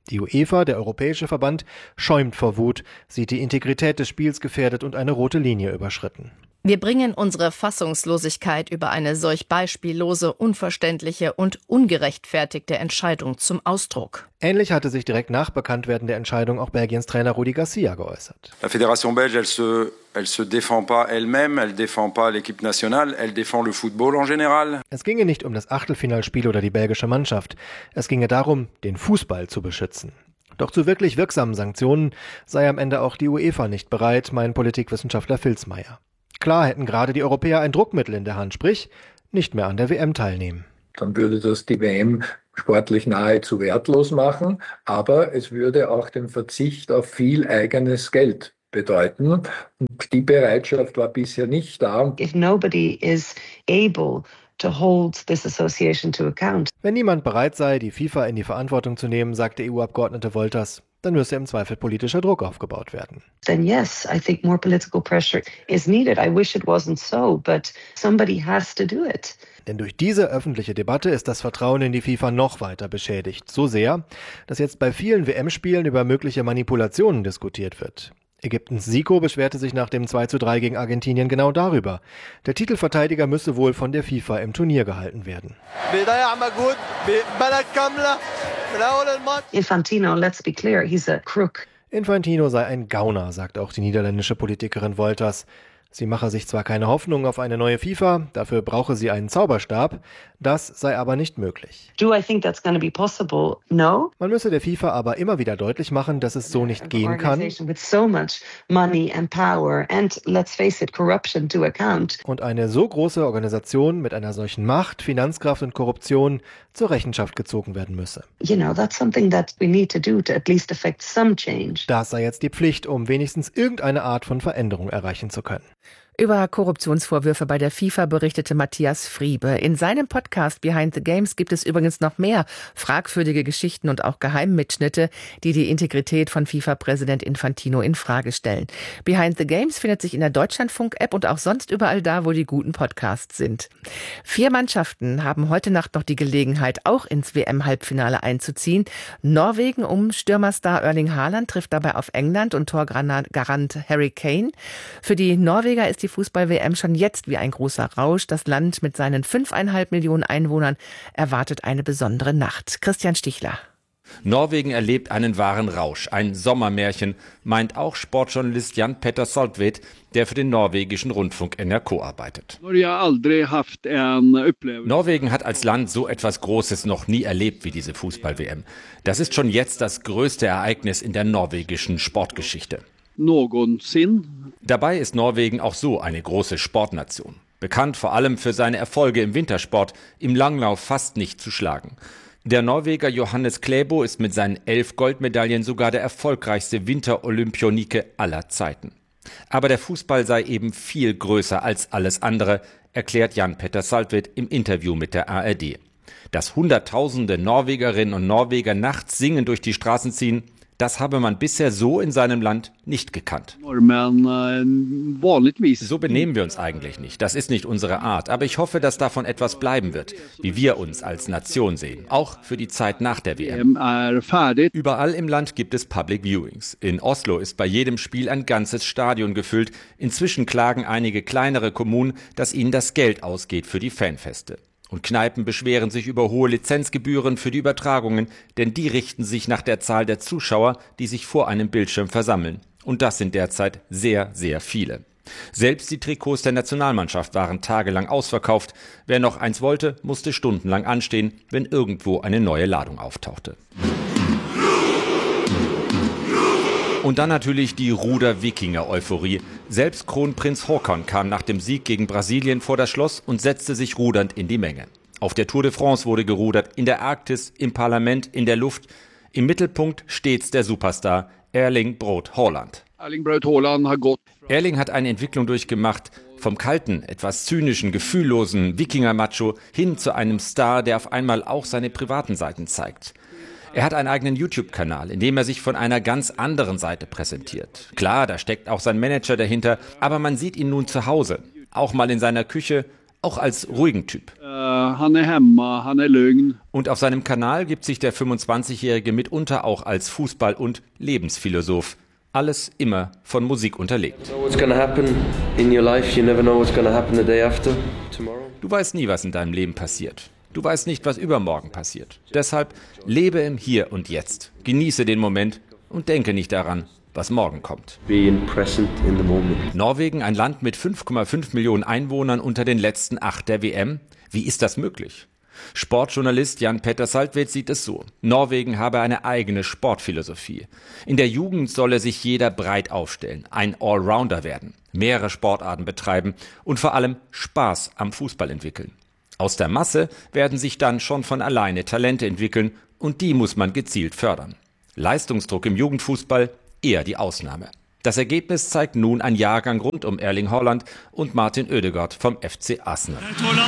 Die UEFA, der europäische Verband, schäumt vor Wut, sieht die Integrität des Spiels gefährdet und eine rote Linie überschritten. Wir bringen unsere Fassungslosigkeit über eine solch beispiellose, unverständliche und ungerechtfertigte Entscheidung zum Ausdruck. Ähnlich hatte sich direkt nach Bekanntwerden der Entscheidung auch Belgiens Trainer Rudi Garcia geäußert. La Fédération belge, elle se défend pas elle-même, elle défend pas l'équipe nationale, elle défend le football en général. Es ginge nicht um das Achtelfinalspiel oder die belgische Mannschaft. Es ginge darum, den Fußball zu beschützen. Doch zu wirklich wirksamen Sanktionen sei am Ende auch die UEFA nicht bereit, meint Politikwissenschaftler Vilsmeier. Klar hätten gerade die Europäer ein Druckmittel in der Hand, sprich nicht mehr an der WM teilnehmen. Dann würde das die WM sportlich nahezu wertlos machen, aber es würde auch den Verzicht auf viel eigenes Geld bedeuten. Und die Bereitschaft war bisher nicht da. If nobody is able to hold this association to account. Wenn niemand bereit sei, die FIFA in die Verantwortung zu nehmen, sagte EU-Abgeordnete Wolters, dann müsse im Zweifel politischer Druck aufgebaut werden. Then yes, I think more political pressure is needed. I wish it wasn't so, but somebody has to do it. Denn durch diese öffentliche Debatte ist das Vertrauen in die FIFA noch weiter beschädigt. So sehr, dass jetzt bei vielen WM-Spielen über mögliche Manipulationen diskutiert wird. Ägyptens Zico beschwerte sich nach dem 2:3 gegen Argentinien genau darüber. Der Titelverteidiger müsse wohl von der FIFA im Turnier gehalten werden. Infantino, let's be clear, he's a crook. Infantino sei ein Gauner, sagt auch die niederländische Politikerin Wolters. Sie mache sich zwar keine Hoffnung auf eine neue FIFA, dafür brauche sie einen Zauberstab, das sei aber nicht möglich. Do I think that's going to be possible? No. Man müsse der FIFA aber immer wieder deutlich machen, dass es so nicht gehen kann. With so much money and power and, let's face it, corruption to account. Und eine so große Organisation mit einer solchen Macht, Finanzkraft und Korruption zur Rechenschaft gezogen werden müsse. You know, that's something that we need to do to at least affect some change. Das sei jetzt die Pflicht, um wenigstens irgendeine Art von Veränderung erreichen zu können. Über Korruptionsvorwürfe bei der FIFA berichtete Matthias Friebe. In seinem Podcast Behind the Games gibt es übrigens noch mehr fragwürdige Geschichten und auch Geheimmitschnitte, die die Integrität von FIFA-Präsident Infantino in Frage stellen. Behind the Games findet sich in der Deutschlandfunk-App und auch sonst überall da, wo die guten Podcasts sind. 4 Mannschaften haben heute Nacht noch die Gelegenheit, auch ins WM-Halbfinale einzuziehen. Norwegen um Stürmerstar Erling Haaland trifft dabei auf England und Torgarant Harry Kane. Für die Norweger ist die Fußball-WM schon jetzt wie ein großer Rausch. Das Land mit seinen 5,5 Millionen Einwohnern erwartet eine besondere Nacht. Christian Stichler. Norwegen erlebt einen wahren Rausch, ein Sommermärchen, meint auch Sportjournalist Jan Petter Saltvedt, der für den norwegischen Rundfunk NRK arbeitet. Norwegen hat als Land so etwas Großes noch nie erlebt wie diese Fußball-WM. Das ist schon jetzt das größte Ereignis in der norwegischen Sportgeschichte. Dabei ist Norwegen auch so eine große Sportnation. Bekannt vor allem für seine Erfolge im Wintersport, im Langlauf fast nicht zu schlagen. Der Norweger Johannes Klæbo ist mit seinen 11 Goldmedaillen sogar der erfolgreichste Winterolympionike aller Zeiten. Aber der Fußball sei eben viel größer als alles andere, erklärt Jan Petter Saltvedt im Interview mit der ARD. Dass Hunderttausende Norwegerinnen und Norweger nachts singend durch die Straßen ziehen, das habe man bisher so in seinem Land nicht gekannt. So benehmen wir uns eigentlich nicht. Das ist nicht unsere Art. Aber ich hoffe, dass davon etwas bleiben wird, wie wir uns als Nation sehen. Auch für die Zeit nach der WM. Überall im Land gibt es Public Viewings. In Oslo ist bei jedem Spiel ein ganzes Stadion gefüllt. Inzwischen klagen einige kleinere Kommunen, dass ihnen das Geld ausgeht für die Fanfeste. Und Kneipen beschweren sich über hohe Lizenzgebühren für die Übertragungen, denn die richten sich nach der Zahl der Zuschauer, die sich vor einem Bildschirm versammeln. Und das sind derzeit sehr, sehr viele. Selbst die Trikots der Nationalmannschaft waren tagelang ausverkauft. Wer noch eins wollte, musste stundenlang anstehen, wenn irgendwo eine neue Ladung auftauchte. Und dann natürlich die Ruder-Wikinger-Euphorie. Selbst Kronprinz Haakon kam nach dem Sieg gegen Brasilien vor das Schloss und setzte sich rudernd in die Menge. Auf der Tour de France wurde gerudert, in der Arktis, im Parlament, in der Luft. Im Mittelpunkt stets der Superstar Erling Braut Haaland. Erling hat eine Entwicklung durchgemacht, vom kalten, etwas zynischen, gefühllosen Wikinger-Macho hin zu einem Star, der auf einmal auch seine privaten Seiten zeigt. Er hat einen eigenen YouTube-Kanal, in dem er sich von einer ganz anderen Seite präsentiert. Klar, da steckt auch sein Manager dahinter, aber man sieht ihn nun zu Hause. Auch mal in seiner Küche, auch als ruhigen Typ. Und auf seinem Kanal gibt sich der 25-Jährige mitunter auch als Fußball- und Lebensphilosoph. Alles immer von Musik unterlegt. Du weißt nie, was in deinem Leben passiert. Du weißt nicht, was übermorgen passiert. Deshalb lebe im Hier und Jetzt. Genieße den Moment und denke nicht daran, was morgen kommt. Norwegen, ein Land mit 5,5 Millionen Einwohnern unter den letzten 8 der WM. Wie ist das möglich? Sportjournalist Jan-Petter Saltvedt sieht es so. Norwegen habe eine eigene Sportphilosophie. In der Jugend solle sich jeder breit aufstellen, ein Allrounder werden, mehrere Sportarten betreiben und vor allem Spaß am Fußball entwickeln. Aus der Masse werden sich dann schon von alleine Talente entwickeln und die muss man gezielt fördern. Leistungsdruck im Jugendfußball eher die Ausnahme. Das Ergebnis zeigt nun ein Jahrgang rund um Erling Haaland und Martin Ødegaard vom FC Arsenal.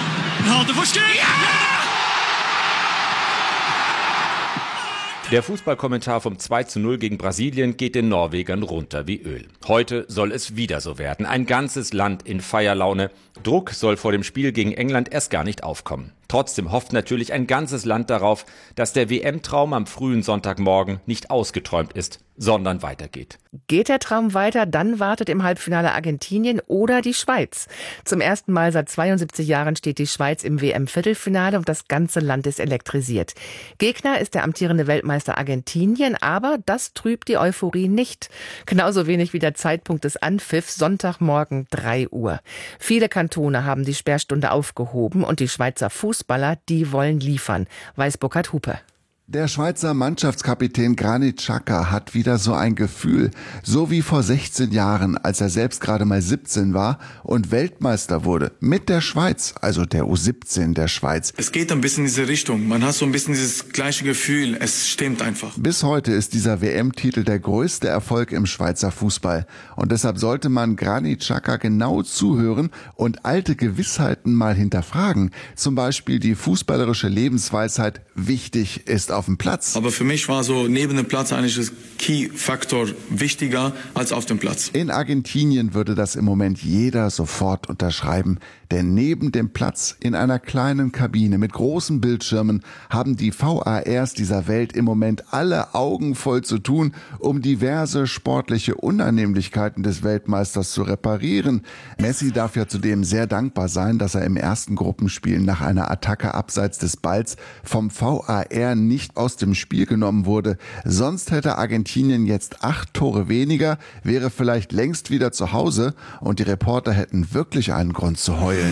Der Fußballkommentar vom 2:0 gegen Brasilien geht den Norwegern runter wie Öl. Heute soll es wieder so werden. Ein ganzes Land in Feierlaune. Druck soll vor dem Spiel gegen England erst gar nicht aufkommen. Trotzdem hofft natürlich ein ganzes Land darauf, dass der WM-Traum am frühen Sonntagmorgen nicht ausgeträumt ist, sondern weitergeht. Geht der Traum weiter, dann wartet im Halbfinale Argentinien oder die Schweiz. Zum ersten Mal seit 72 Jahren steht die Schweiz im WM-Viertelfinale und das ganze Land ist elektrisiert. Gegner ist der amtierende Weltmeister Argentinien, aber das trübt die Euphorie nicht. Genauso wenig wie der Zeitpunkt des Anpfiffs, Sonntagmorgen 3 Uhr. Viele Kantone haben die Sperrstunde aufgehoben und die Schweizer Fußballer, die wollen liefern, weiß Burkhard Hupe. Der Schweizer Mannschaftskapitän Granit Xhaka hat wieder so ein Gefühl, so wie vor 16 Jahren, als er selbst gerade mal 17 war und Weltmeister wurde mit der Schweiz, also der U17 der Schweiz. Es geht ein bisschen in diese Richtung, man hat so ein bisschen dieses gleiche Gefühl, es stimmt einfach. Bis heute ist dieser WM-Titel der größte Erfolg im Schweizer Fußball und deshalb sollte man Granit Xhaka genau zuhören und alte Gewissheiten mal hinterfragen, zum Beispiel die fußballerische Lebensweisheit, wichtig ist auf dem Platz. Aber für mich war so neben dem Platz eigentlich das Key-Faktor wichtiger als auf dem Platz. In Argentinien würde das im Moment jeder sofort unterschreiben. Denn neben dem Platz in einer kleinen Kabine mit großen Bildschirmen haben die VARs dieser Welt im Moment alle Augen voll zu tun, um diverse sportliche Unannehmlichkeiten des Weltmeisters zu reparieren. Messi darf ja zudem sehr dankbar sein, dass er im ersten Gruppenspiel nach einer Attacke abseits des Balls vom VAR nicht aus dem Spiel genommen wurde. Sonst hätte Argentinien jetzt 8 Tore weniger, wäre vielleicht längst wieder zu Hause und die Reporter hätten wirklich einen Grund zu heulen.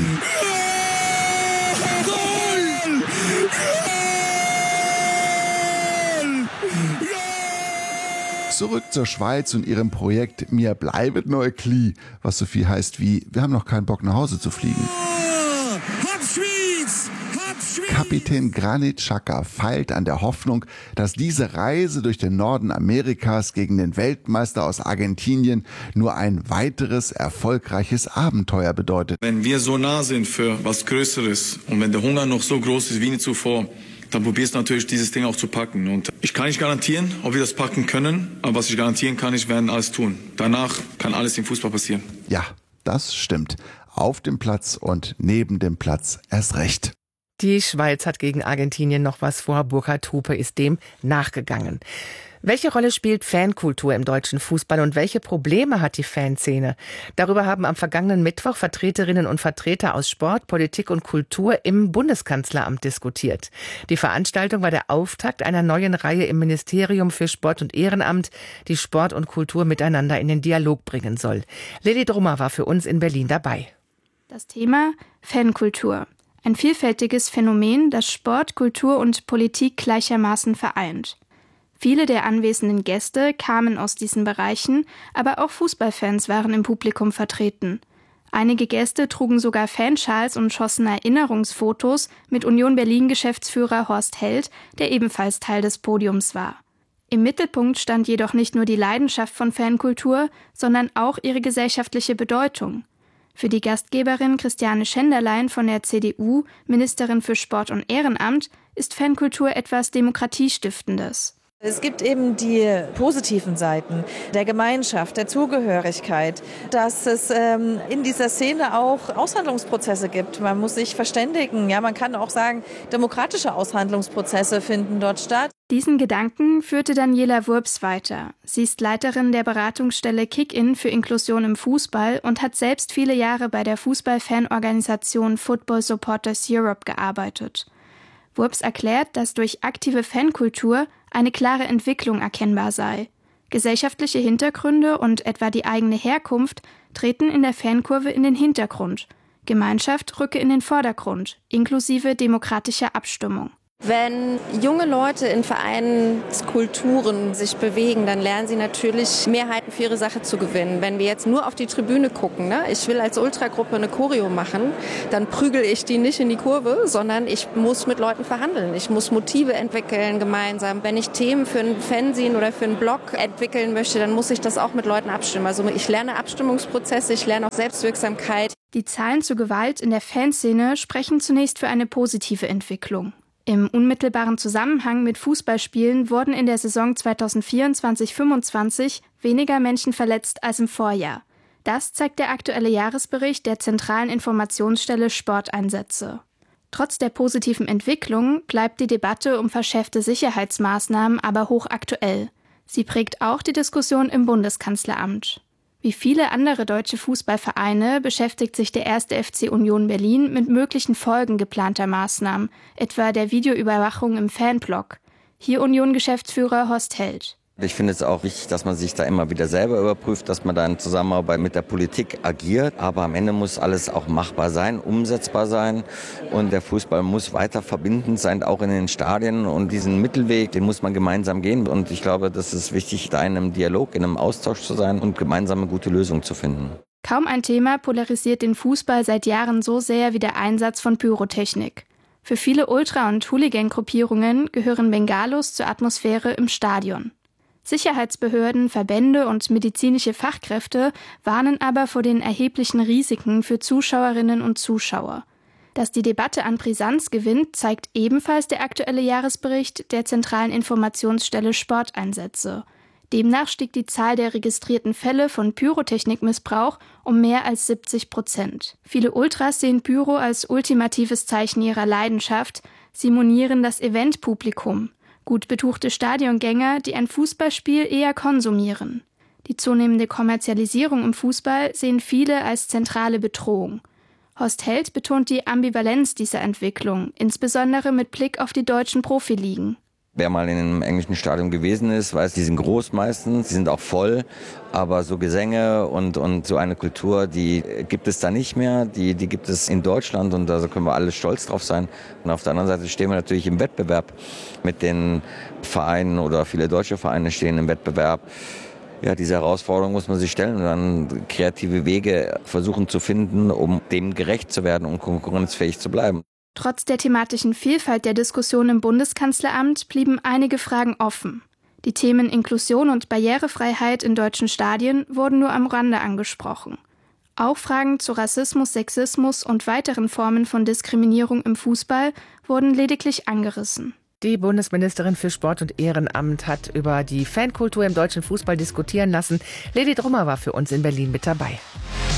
Zurück zur Schweiz und ihrem Projekt Mir bleibet neu Kli, was so viel heißt wie, wir haben noch keinen Bock nach Hause zu fliegen. Kapitän Granit Xhaka feilt an der Hoffnung, dass diese Reise durch den Norden Amerikas gegen den Weltmeister aus Argentinien nur ein weiteres erfolgreiches Abenteuer bedeutet. Wenn wir so nah sind für was Größeres und wenn der Hunger noch so groß ist wie nie zuvor, dann probierst du natürlich dieses Ding auch zu packen. Und ich kann nicht garantieren, ob wir das packen können, aber was ich garantieren kann, wir werden alles tun. Danach kann alles im Fußball passieren. Ja, das stimmt. Auf dem Platz und neben dem Platz erst recht. Die Schweiz hat gegen Argentinien noch was vor. Burkhard Hupe ist dem nachgegangen. Welche Rolle spielt Fankultur im deutschen Fußball und welche Probleme hat die Fanszene? Darüber haben am vergangenen Mittwoch Vertreterinnen und Vertreter aus Sport, Politik und Kultur im Bundeskanzleramt diskutiert. Die Veranstaltung war der Auftakt einer neuen Reihe im Ministerium für Sport und Ehrenamt, die Sport und Kultur miteinander in den Dialog bringen soll. Lilly Drummer war für uns in Berlin dabei. Das Thema Fankultur. Ein vielfältiges Phänomen, das Sport, Kultur und Politik gleichermaßen vereint. Viele der anwesenden Gäste kamen aus diesen Bereichen, aber auch Fußballfans waren im Publikum vertreten. Einige Gäste trugen sogar Fanschals und schossen Erinnerungsfotos mit Union Berlin-Geschäftsführer Horst Held, der ebenfalls Teil des Podiums war. Im Mittelpunkt stand jedoch nicht nur die Leidenschaft von Fankultur, sondern auch ihre gesellschaftliche Bedeutung. Für die Gastgeberin Christiane Schenderlein von der CDU, Ministerin für Sport und Ehrenamt, ist Fankultur etwas Demokratiestiftendes. Es gibt eben die positiven Seiten der Gemeinschaft, der Zugehörigkeit, dass es in dieser Szene auch Aushandlungsprozesse gibt. Man muss sich verständigen. Ja, man kann auch sagen, demokratische Aushandlungsprozesse finden dort statt. Diesen Gedanken führte Daniela Wurps weiter. Sie ist Leiterin der Beratungsstelle Kick-In für Inklusion im Fußball und hat selbst viele Jahre bei der Fußballfanorganisation Football Supporters Europe gearbeitet. Wurps erklärt, dass durch aktive Fankultur eine klare Entwicklung erkennbar sei. Gesellschaftliche Hintergründe und etwa die eigene Herkunft treten in der Fankurve in den Hintergrund. Gemeinschaft rücke in den Vordergrund, inklusive demokratischer Abstimmung. Wenn junge Leute in Vereinskulturen sich bewegen, dann lernen sie natürlich Mehrheiten für ihre Sache zu gewinnen. Wenn wir jetzt nur auf die Tribüne gucken, ne? Ich will als Ultragruppe eine Choreo machen, dann prügel ich die nicht in die Kurve, sondern ich muss mit Leuten verhandeln. Ich muss Motive entwickeln gemeinsam. Wenn ich Themen für ein Fanzine oder für einen Blog entwickeln möchte, dann muss ich das auch mit Leuten abstimmen. Also ich lerne Abstimmungsprozesse, ich lerne auch Selbstwirksamkeit. Die Zahlen zu Gewalt in der Fanszene sprechen zunächst für eine positive Entwicklung. Im unmittelbaren Zusammenhang mit Fußballspielen wurden in der Saison 2024/25 weniger Menschen verletzt als im Vorjahr. Das zeigt der aktuelle Jahresbericht der Zentralen Informationsstelle Sporteinsätze. Trotz der positiven Entwicklung bleibt die Debatte um verschärfte Sicherheitsmaßnahmen aber hochaktuell. Sie prägt auch die Diskussion im Bundeskanzleramt. Wie viele andere deutsche Fußballvereine beschäftigt sich der 1. FC Union Berlin mit möglichen Folgen geplanter Maßnahmen, etwa der Videoüberwachung im Fanblock. Hier Union-Geschäftsführer Horst Held. Ich finde es auch wichtig, dass man sich da immer wieder selber überprüft, dass man da in Zusammenarbeit mit der Politik agiert. Aber am Ende muss alles auch machbar sein, umsetzbar sein. Und der Fußball muss weiter verbindend sein, auch in den Stadien. Und diesen Mittelweg, den muss man gemeinsam gehen. Und ich glaube, das ist wichtig, da in einem Dialog, in einem Austausch zu sein und gemeinsame gute Lösungen zu finden. Kaum ein Thema polarisiert den Fußball seit Jahren so sehr wie der Einsatz von Pyrotechnik. Für viele Ultra- und Hooligan-Gruppierungen gehören Bengalos zur Atmosphäre im Stadion. Sicherheitsbehörden, Verbände und medizinische Fachkräfte warnen aber vor den erheblichen Risiken für Zuschauerinnen und Zuschauer. Dass die Debatte an Brisanz gewinnt, zeigt ebenfalls der aktuelle Jahresbericht der Zentralen Informationsstelle Sporteinsätze. Demnach stieg die Zahl der registrierten Fälle von Pyrotechnikmissbrauch um mehr als 70%. Viele Ultras sehen Pyro als ultimatives Zeichen ihrer Leidenschaft. Sie monieren das Eventpublikum. Gut betuchte Stadiongänger, die ein Fußballspiel eher konsumieren. Die zunehmende Kommerzialisierung im Fußball sehen viele als zentrale Bedrohung. Horst Held betont die Ambivalenz dieser Entwicklung, insbesondere mit Blick auf die deutschen Profiligen. Wer mal in einem englischen Stadion gewesen ist, weiß, die sind groß meistens, die sind auch voll, aber so Gesänge und so eine Kultur, die gibt es da nicht mehr, die gibt es in Deutschland und da können wir alle stolz drauf sein. Und auf der anderen Seite stehen wir natürlich im Wettbewerb mit den Vereinen oder viele deutsche Vereine stehen im Wettbewerb. Ja, diese Herausforderung muss man sich stellen und dann kreative Wege versuchen zu finden, um dem gerecht zu werden und konkurrenzfähig zu bleiben. Trotz der thematischen Vielfalt der Diskussion im Bundeskanzleramt blieben einige Fragen offen. Die Themen Inklusion und Barrierefreiheit in deutschen Stadien wurden nur am Rande angesprochen. Auch Fragen zu Rassismus, Sexismus und weiteren Formen von Diskriminierung im Fußball wurden lediglich angerissen. Die Bundesministerin für Sport und Ehrenamt hat über die Fankultur im deutschen Fußball diskutieren lassen. Lady Drummer war für uns in Berlin mit dabei.